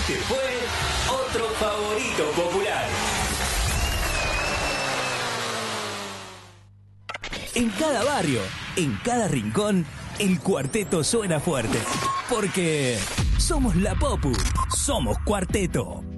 Este fue otro favorito popular. En cada barrio, en cada rincón, el cuarteto suena fuerte. Porque somos la Popu, somos Cuarteto.